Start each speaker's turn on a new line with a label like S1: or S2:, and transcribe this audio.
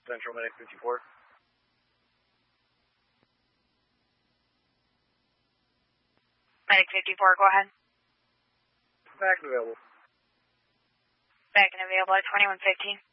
S1: Central Medic 54.
S2: Medic 54, go ahead.
S1: Back and available.
S2: Back and available at 2115.